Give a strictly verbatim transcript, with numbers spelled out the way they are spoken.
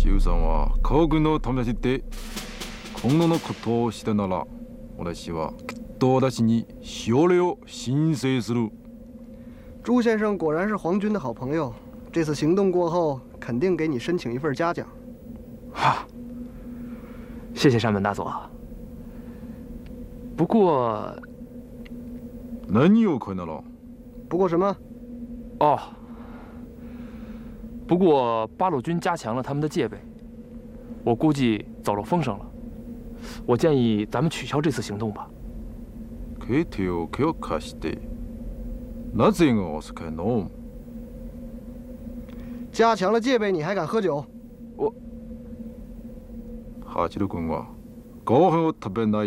周さんは科学のためにして今後のことをしてなら、私はきっと私にしおれを申請する。 朱先生果然是皇军的好朋友，这次行动过后，肯定给你申请一份嘉奖。 哈，谢谢山本大佐。不过， 何を可能了？ 不过什么？ 哦，不过八路军加强了他们的戒备，我估计走漏风声了。我建议咱们取消这次行动吧。 ケテを強化して、なぜが遅かの？ 加強了戒备，你还敢喝酒？ 我。 八郎君はご飯を食べない。